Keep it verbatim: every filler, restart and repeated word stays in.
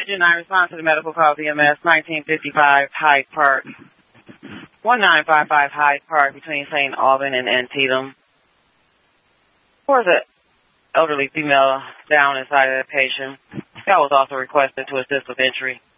Attention, I respond to the medical call V M S nineteen fifty-five Hyde Park, nineteen fifty-five Hyde Park between Saint Alban and Antietam. For the elderly female down inside of the patient, that was also requested to assist with entry.